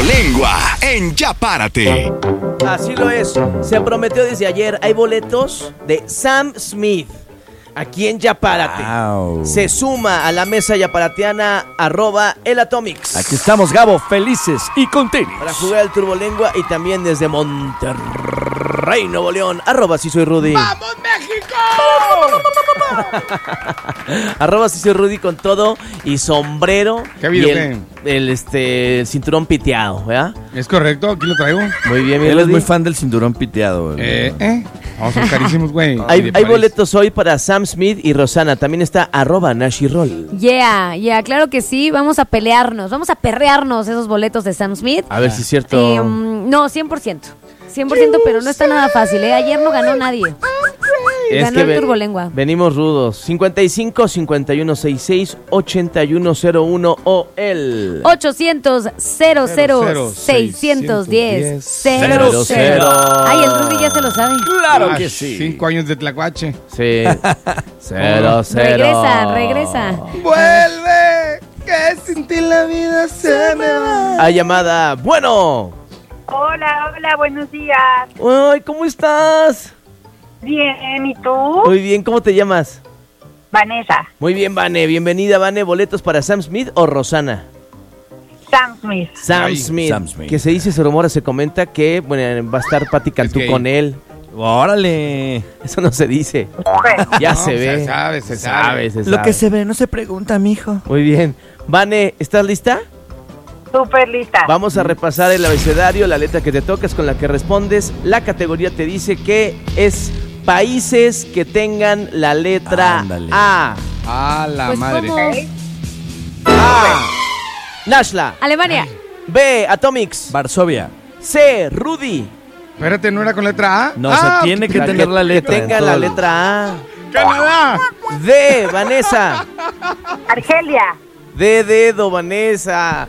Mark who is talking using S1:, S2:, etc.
S1: Turbolengua en Ya Párate.
S2: Así lo es. Se prometió desde ayer. Hay boletos de Sam Smith aquí en Ya Párate.
S3: Wow.
S2: Se suma a la mesa yaparateana @elatomics.
S3: Aquí estamos, Gabo, felices y contentos.
S2: Para jugar el Turbolengua y también desde Monterrey, Nuevo León. @si soy Rudy.
S4: ¡Vamos, México!
S2: @si soy Rudy con todo y sombrero.
S4: ¿Qué ha habido,
S2: y el cinturón piteado, ¿verdad?
S4: Es correcto, aquí lo traigo.
S2: Muy bien, mi
S3: Él es
S2: Rudy.
S3: muy fan del cinturón piteado.
S4: Vamos, son carísimos, güey.
S2: Hay boletos hoy para Sam Smith y Rosana. También está @NashiRoll.
S5: Yeah, claro que sí. Vamos a pelearnos, vamos a perrearnos esos boletos de Sam Smith.
S2: A ver si es cierto.
S5: No, 100%, pero no está nada fácil, ¿eh? Ayer no ganó nadie. Ganó el Turbolengua.
S2: Venimos rudos. 55 51 66 8101 o el
S5: 800 00 610 00. Ay, el Rudy ya se lo sabe.
S3: Claro que sí.
S4: 5 años de tlacuache.
S2: Sí. 00.
S5: Regresa.
S4: ¡Vuelve! Que sin ti la vida se me va.
S2: Hay llamada. Bueno.
S6: Hola, buenos días.
S2: Ay, ¿cómo estás?
S6: Bien, ¿y tú?
S2: Muy bien, ¿cómo te llamas?
S6: Vanessa,
S2: Muy bien, Vane. Bienvenida, Vane. ¿Boletos para Sam Smith o Rosana?
S6: Sam Smith.
S2: Sam Smith. Que se dice, se rumora, se comenta que bueno, va a estar Pati Cantú con él.
S3: Órale.
S2: Eso no se dice.
S6: Bueno,
S2: Ya
S4: No,
S2: se ve.
S4: se sabe.
S3: Lo que se ve no se pregunta, mijo.
S2: Muy bien. Vane, ¿estás lista?
S6: súper lista.
S2: Vamos a repasar el abecedario, la letra que te toca es con la que respondes. La categoría te dice que es países que tengan la letra
S3: Ándale.
S2: A.
S4: A la
S5: Pues
S4: madre.
S5: ¿cómo?
S2: A. Nashla.
S5: Alemania.
S2: B. Atomics.
S3: Varsovia.
S2: C. Rudy.
S4: Espérate, ¿no era con letra A?
S3: No, se tiene que tener la letra.
S2: Que tenga
S3: en
S2: la
S3: todo.
S2: letra A.
S4: ¡Canadá!
S2: D. Vanessa.
S6: Argelia.
S2: D. Dedo, Vanessa.